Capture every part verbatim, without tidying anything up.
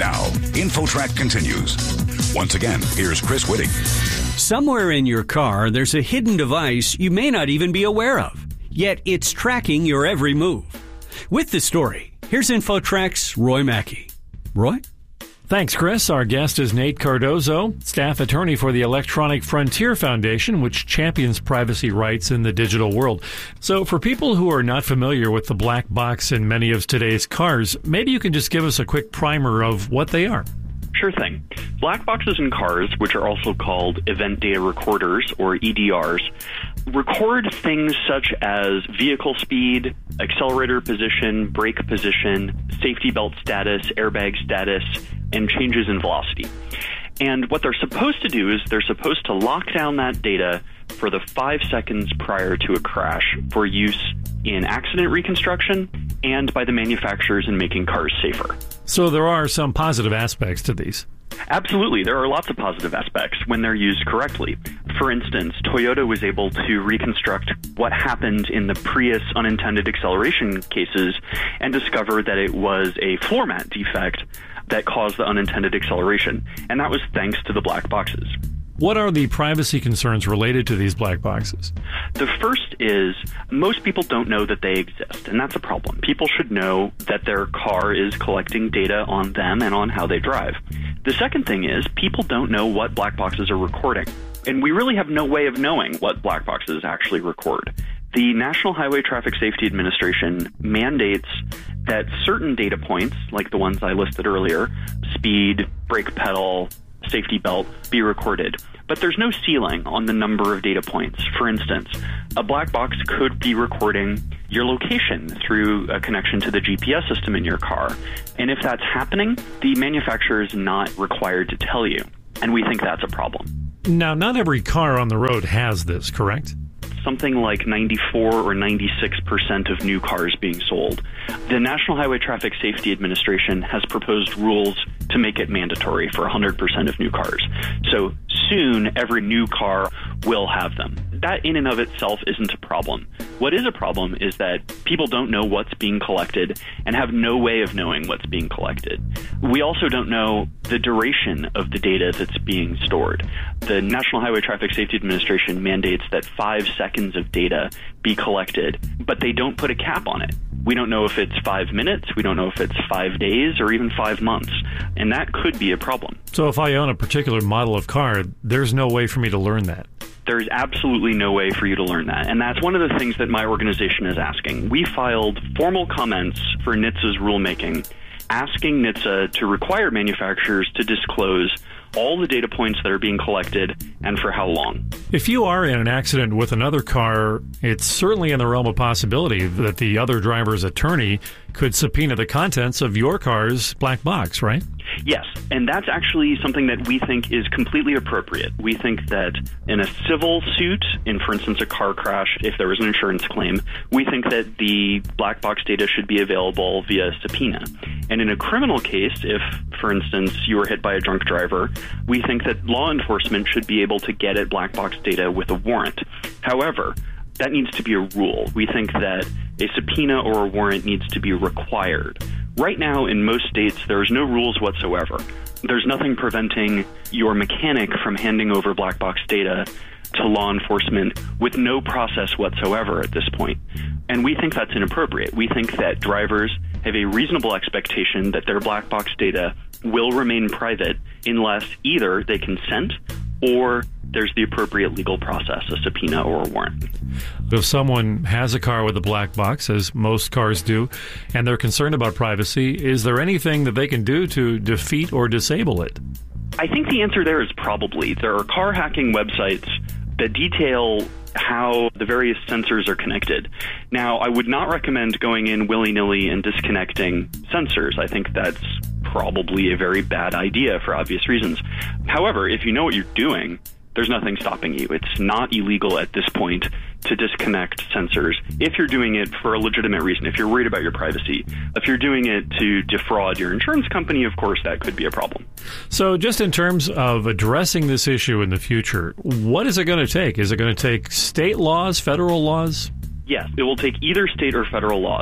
Now, InfoTrack continues. Once again, here's Chris Whitting. Somewhere in your car, there's a hidden device you may not even be aware of, yet it's tracking your every move. With the story, here's InfoTrack's Roy Mackey. Roy? Thanks, Chris. Our guest is Nate Cardozo, staff attorney for the Electronic Frontier Foundation, which champions privacy rights in the digital world. So for people who are not familiar with the black box in many of today's cars, maybe you can just give us a quick primer of what they are. Sure thing. Black boxes in cars, which are also called event data recorders, or E D Rs, record things such as vehicle speed, accelerator position, brake position, safety belt status, airbag status, and changes in velocity. And what they're supposed to do is they're supposed to lock down that data for the five seconds prior to a crash for use in accident reconstruction and by the manufacturers in making cars safer. So there are some positive aspects to these. Absolutely. There are lots of positive aspects when they're used correctly. For instance, Toyota was able to reconstruct what happened in the Prius unintended acceleration cases and discover that it was a floor mat defect that caused the unintended acceleration. And that was thanks to the black boxes. What are the privacy concerns related to these black boxes? The first is most people don't know that they exist, and that's a problem. People should know that their car is collecting data on them and on how they drive. The second thing is people don't know what black boxes are recording, and we really have no way of knowing what black boxes actually record. The National Highway Traffic Safety Administration mandates that certain data points, like the ones I listed earlier, speed, brake pedal, safety belt, be recorded. But there's no ceiling on the number of data points. For instance, a black box could be recording your location through a connection to the G P S system in your car. And if that's happening, the manufacturer is not required to tell you. And we think that's a problem. Now, not every car on the road has this, correct? Something like ninety-four or ninety-six percent of new cars being sold. The National Highway Traffic Safety Administration has proposed rules to make it mandatory for one hundred percent of new cars. So soon, every new car will have them. That in and of itself isn't a problem. What is a problem is that people don't know what's being collected and have no way of knowing what's being collected. We also don't know the duration of the data that's being stored. The National Highway Traffic Safety Administration mandates that five seconds of data be collected, but they don't put a cap on it. We don't know if it's five minutes, we don't know if it's five days, or even five months. And that could be a problem. So if I own a particular model of car, there's no way for me to learn that. There's absolutely no way for you to learn that. And that's one of the things that my organization is asking. We filed formal comments for N H T S A's rulemaking, asking N H T S A to require manufacturers to disclose all the data points that are being collected and for how long. If you are in an accident with another car, it's certainly in the realm of possibility that the other driver's attorney could subpoena the contents of your car's black box, right? Yes, and that's actually something that we think is completely appropriate. We think that in a civil suit, in, for instance, a car crash, if there was an insurance claim, we think that the black box data should be available via subpoena. And in a criminal case, if, for instance, you were hit by a drunk driver, we think that law enforcement should be able to get at black box data with a warrant. However, that needs to be a rule. We think that a subpoena or a warrant needs to be required. Right now, in most states, there's no rules whatsoever. There's nothing preventing your mechanic from handing over black box data to law enforcement with no process whatsoever at this point. And we think that's inappropriate. We think that drivers have a reasonable expectation that their black box data will remain private unless either they consent or there's the appropriate legal process, a subpoena or a warrant. If someone has a car with a black box, as most cars do, and they're concerned about privacy, is there anything that they can do to defeat or disable it? I think the answer there is probably. There are car hacking websites that detail how the various sensors are connected. Now, I would not recommend going in willy-nilly and disconnecting sensors. I think that's probably a very bad idea for obvious reasons. However, if you know what you're doing, there's nothing stopping you. It's not illegal at this point to disconnect sensors if you're doing it for a legitimate reason, if you're worried about your privacy. If you're doing it to defraud your insurance company, of course, that could be a problem. So just in terms of addressing this issue in the future, what is it going to take? Is it going to take state laws, federal laws? Yes, it will take either state or federal laws.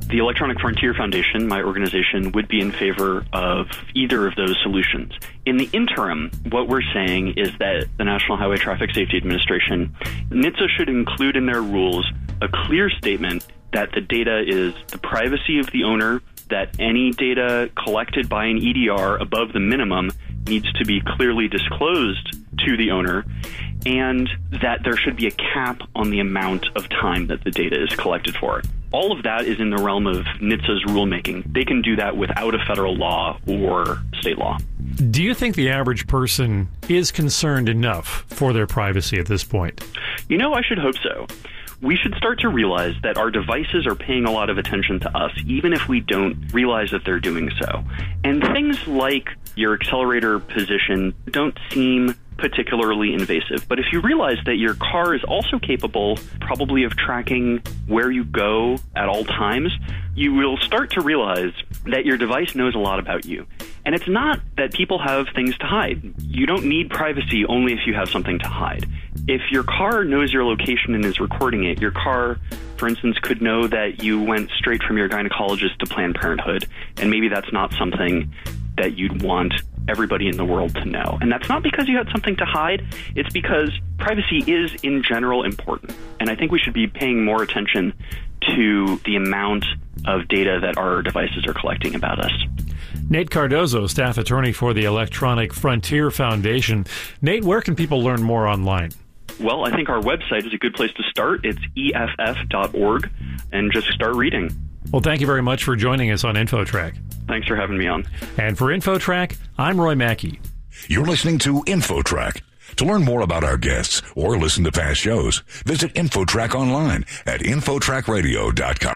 The Electronic Frontier Foundation, my organization, would be in favor of either of those solutions. In the interim, what we're saying is that the National Highway Traffic Safety Administration, N H T S A should include in their rules a clear statement that the data is the privacy of the owner, that any data collected by an E D R above the minimum needs to be clearly disclosed to the owner, and that there should be a cap on the amount of time that the data is collected for. All of that is in the realm of N H T S A's rulemaking. They can do that without a federal law or state law. Do you think the average person is concerned enough for their privacy at this point? You know, I should hope so. We should start to realize that our devices are paying a lot of attention to us, even if we don't realize that they're doing so. And things like your accelerator position don't seem particularly invasive. But if you realize that your car is also capable probably of tracking where you go at all times, you will start to realize that your device knows a lot about you. And it's not that people have things to hide. You don't need privacy only if you have something to hide. If your car knows your location and is recording it, your car, for instance, could know that you went straight from your gynecologist to Planned Parenthood, and maybe that's not something that you'd want everybody in the world to know. And that's not because you had something to hide. It's because privacy is, in general, important. And I think we should be paying more attention to the amount of data that our devices are collecting about us. Nate Cardozo, staff attorney for the Electronic Frontier Foundation. Nate, where can people learn more online? Well, I think our website is a good place to start. It's E F F dot org, and just start reading. Well, thank you very much for joining us on InfoTrack. Thanks for having me on. And for InfoTrack, I'm Roy Mackey. You're listening to InfoTrack. To learn more about our guests or listen to past shows, visit InfoTrack online at infotrack radio dot com.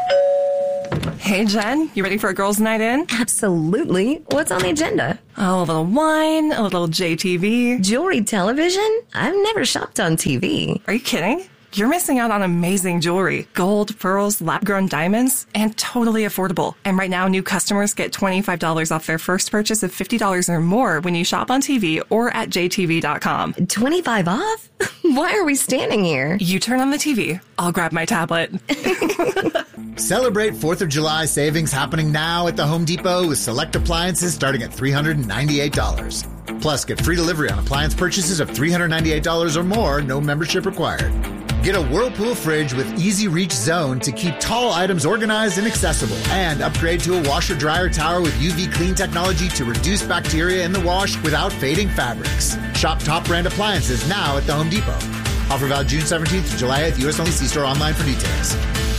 Hey, Jen, you ready for a girls' night in? Absolutely. What's on the agenda? Oh, a little wine, a little J T V. Jewelry television? I've never shopped on T V. Are you kidding? You're missing out on amazing jewelry. Gold, pearls, lab-grown diamonds, and totally affordable. And right now, new customers get twenty-five dollars off their first purchase of fifty dollars or more when you shop on T V or at J T V dot com. twenty-five off? Why are we standing here? You turn on the T V. I'll grab my tablet. Celebrate fourth of July savings happening now at the Home Depot with select appliances starting at three hundred ninety-eight dollars. Plus, get free delivery on appliance purchases of three hundred ninety-eight dollars or more, no membership required. Get a Whirlpool fridge with Easy Reach Zone to keep tall items organized and accessible. And upgrade to a washer-dryer tower with U V clean technology to reduce bacteria in the wash without fading fabrics. Shop top brand appliances now at the Home Depot. Offer valid June seventeenth to July eighth. U S only. See store online for details.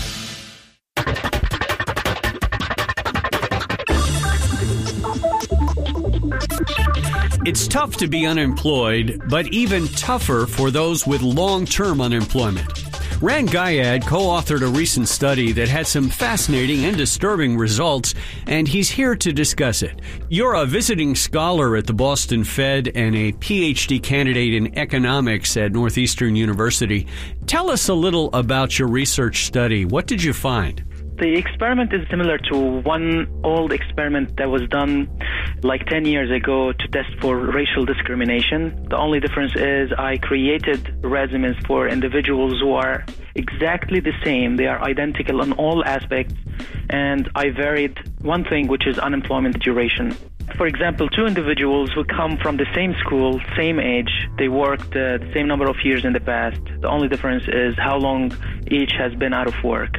It's tough to be unemployed, but even tougher for those with long-term unemployment. Ran Gayad co-authored a recent study that had some fascinating and disturbing results, and he's here to discuss it. You're a visiting scholar at the Boston Fed and a P H D candidate in economics at Northeastern University. Tell us a little about your research study. What did you find? The experiment is similar to one old experiment that was done like ten years ago to test for racial discrimination. The only difference is I created resumes for individuals who are exactly the same. They are identical in all aspects, and I varied one thing, which is unemployment duration. For example, two individuals who come from the same school, same age, they worked uh, the same number of years in the past. The only difference is how long each has been out of work.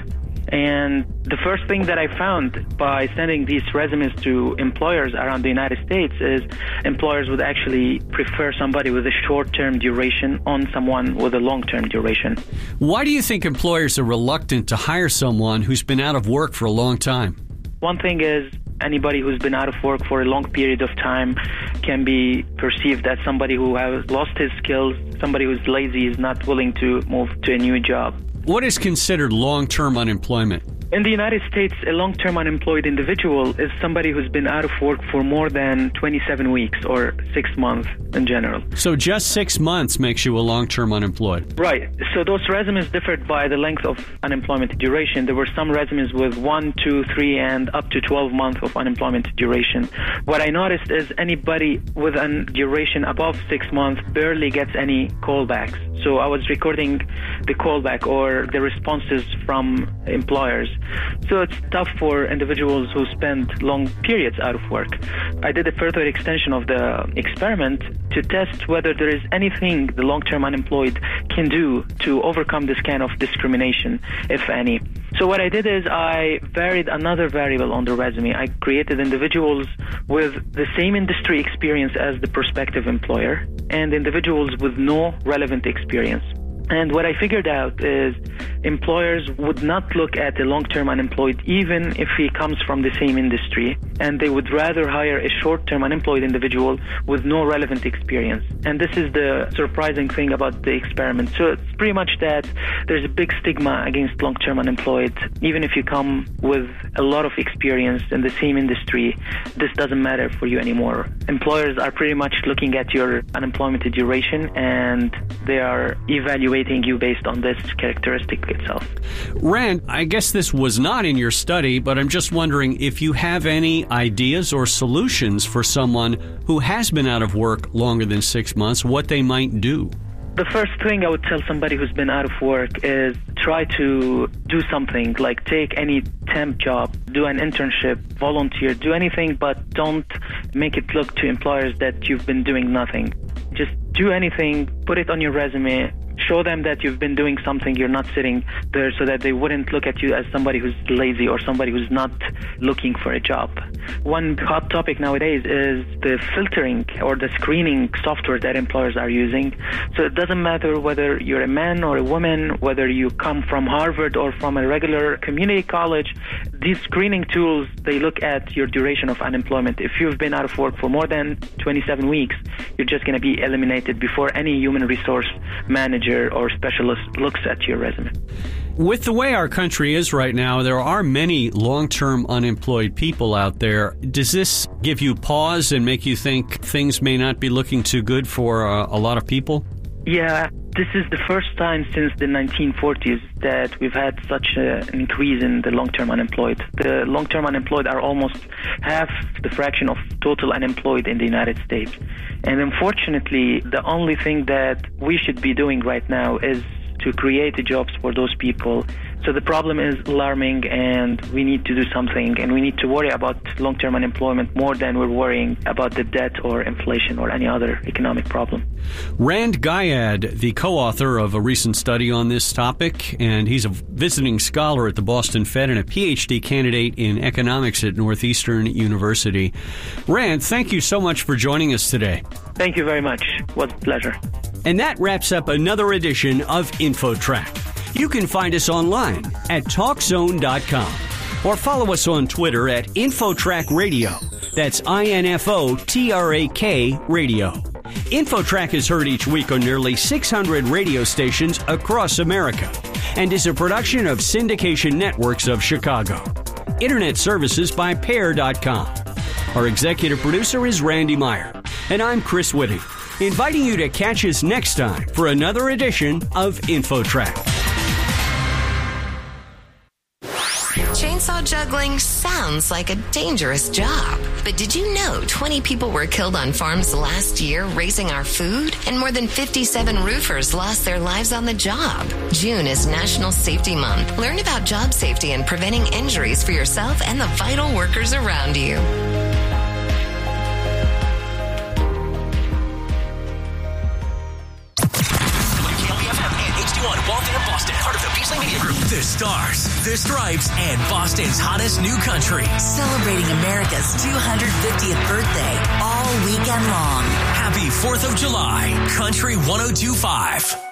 And the first thing that I found by sending these resumes to employers around the United States is employers would actually prefer somebody with a short-term duration on someone with a long-term duration. Why do you think employers are reluctant to hire someone who's been out of work for a long time? One thing is anybody who's been out of work for a long period of time can be perceived as somebody who has lost his skills, somebody who's lazy, is not willing to move to a new job. What is considered long-term unemployment? In the United States, a long-term unemployed individual is somebody who's been out of work for more than twenty-seven weeks or six months in general. So just six months makes you a long-term unemployed. Right. So those resumes differed by the length of unemployment duration. There were some resumes with one, two, three, and up to twelve months of unemployment duration. What I noticed is anybody with a duration above six months barely gets any callbacks. So I was recording the callback or the responses from employers. So it's tough for individuals who spend long periods out of work. I did a further extension of the experiment to test whether there is anything the long-term unemployed can do to overcome this kind of discrimination, if any. So what I did is I varied another variable on the resume. I created individuals with the same industry experience as the prospective employer and individuals with no relevant experience. And what I figured out is employers would not look at a long-term unemployed even if he comes from the same industry, and they would rather hire a short-term unemployed individual with no relevant experience. And this is the surprising thing about the experiment. So it's pretty much that there's a big stigma against long-term unemployed. Even if you come with a lot of experience in the same industry, this doesn't matter for you anymore. Employers are pretty much looking at your unemployment duration, and they are evaluating you based on this characteristic itself. Rand, I guess this was not in your study, but I'm just wondering if you have any ideas or solutions for someone who has been out of work longer than six months, what they might do. The first thing I would tell somebody who's been out of work is try to do something, like take any temp job, do an internship, volunteer, do anything, but don't make it look to employers that you've been doing nothing. Just do anything, put it on your resume, show them that you've been doing something, you're not sitting there, so that they wouldn't look at you as somebody who's lazy or somebody who's not looking for a job. One hot topic nowadays is the filtering or the screening software that employers are using. So it doesn't matter whether you're a man or a woman, whether you come from Harvard or from a regular community college, these screening tools, they look at your duration of unemployment. If you've been out of work for more than twenty-seven weeks, you're just going to be eliminated before any human resource manager or specialist looks at your resume. With the way our country is right now, there are many long-term unemployed people out there. Does this give you pause and make you think things may not be looking too good for uh, a lot of people? Yeah, this is the first time since the nineteen forties that we've had such a, an increase in the long-term unemployed. The long-term unemployed are almost half the fraction of total unemployed in the United States. And unfortunately, the only thing that we should be doing right now is to create jobs for those people. So the problem is alarming, and we need to do something, and we need to worry about long-term unemployment more than we're worrying about the debt or inflation or any other economic problem. Rand Gayad, the co-author of a recent study on this topic, and he's a visiting scholar at the Boston Fed and a P H D candidate in economics at Northeastern University. Rand, thank you so much for joining us today. Thank you very much. It was a pleasure. And that wraps up another edition of InfoTrack. You can find us online at talk zone dot com or follow us on Twitter at InfoTrack Radio. That's I N F O T R A K Radio. InfoTrack is heard each week on nearly six hundred radio stations across America and is a production of Syndication Networks of Chicago. Internet services by pair dot com. Our executive producer is Randy Meyer, and I'm Chris Whitting, inviting you to catch us next time for another edition of InfoTrack. Chainsaw juggling sounds like a dangerous job. But did you know twenty people were killed on farms last year raising our food? And more than fifty-seven roofers lost their lives on the job. June is National Safety Month. Learn about job safety and preventing injuries for yourself and the vital workers around you. The Stars, the Stripes, and Boston's hottest new country. Celebrating America's two hundred fiftieth birthday all weekend long. Happy fourth of July, Country one oh two point five.